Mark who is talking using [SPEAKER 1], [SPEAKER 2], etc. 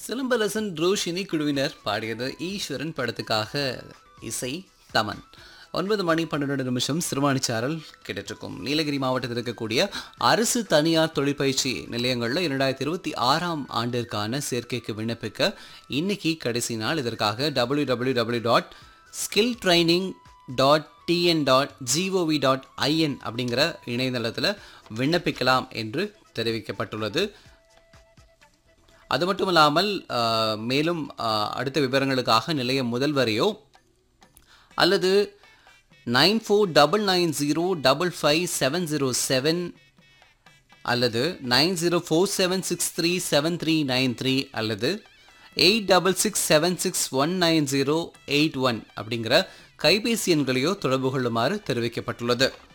[SPEAKER 1] சிலம்பரசன் ரோஷினி குழுவினர் பாடியது ஈஸ்வரன் படத்துக்காக இசை தமன் 9:12 சிறுவாணிச்சாரல் கேட்டுருக்கும். நீலகிரி மாவட்டத்தில் இருக்கக்கூடிய அரசு தனியார் தொழிற்பயிற்சி நிலையங்களில் 2026ஆம் ஆண்டிற்கான சேர்க்கைக்கு விண்ணப்பிக்க இன்னைக்கு கடைசி நாள். இதற்காக www.skilltraining.tn.gov.in அப்படிங்கிற இணையதளத்தில் விண்ணப்பிக்கலாம் என்று தெரிவிக்கப்பட்டுள்ளது. அது மட்டும் இல்லாமல் மேலும் அடுத்த விவரங்களுக்காக நிலைய முதல்வரையோ அல்லது 9499055707 அல்லது 9047637393 அல்லது 8667619081 அப்படிங்கிற கைபேசி எண்களையோ தொடர்பு கொள்ளுமாறு தெரிவிக்கப்பட்டுள்ளது.